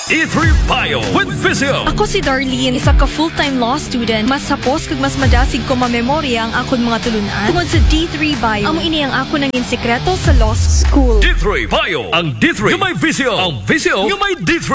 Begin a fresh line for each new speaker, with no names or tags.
D3 Bio with Visio.
Ako si Darlene, isa ka full-time law student. Mas sapos kag mas madasig ko mamemorya ang akon mga tulunan tungod sa D3 Bio. Amo ini ang ako nangin sekreto sa law school.
D3 Bio. Ang D3 yung may Visio. Ang Visio yung may D3.